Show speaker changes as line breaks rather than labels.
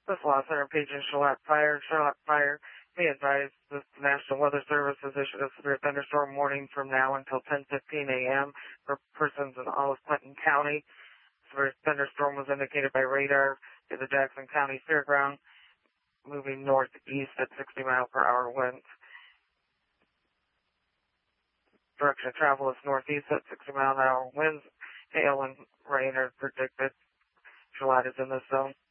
This Law Center paging Charlotte Fire. Charlotte Fire, be advised the National Weather Service has issued a severe thunderstorm warning from now until 10:15 a.m. for persons in all of Clinton County. Severe thunderstorm was indicated by radar to the Jackson County Fairground, moving northeast at 60 mile per hour winds. Direction of travel is northeast at 60 mile an hour winds. Hail and rain are predicted. Charlotte is in this zone.